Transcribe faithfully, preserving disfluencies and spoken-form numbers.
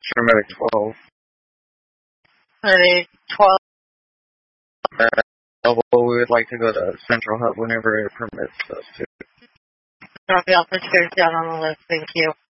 Paramedic twelve. Paramedic twelve. Uh, well, we would like to go to Central Hub whenever it permits us to. Copy, officers down on the list. Thank you.